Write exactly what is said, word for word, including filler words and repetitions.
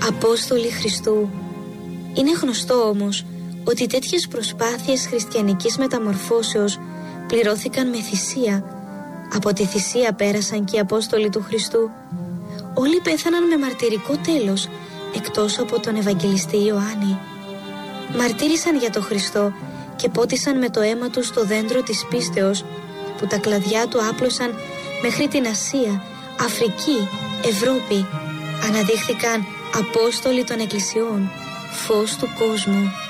Απόστολοι Χριστού. Είναι γνωστό όμως ότι τέτοιες προσπάθειες χριστιανικής μεταμορφώσεως πληρώθηκαν με θυσία. Από τη θυσία πέρασαν και οι Απόστολοι του Χριστού. Όλοι πέθαναν με μαρτυρικό τέλος, εκτός από τον Ευαγγελιστή Ιωάννη. Μαρτύρησαν για τον Χριστό και πότισαν με το αίμα τους το δέντρο της πίστεως, που τα κλαδιά του άπλωσαν μέχρι την Ασία, Αφρική, Ευρώπη. Αναδείχθηκαν Απόστολοι των Εκκλησιών, φως του κόσμου.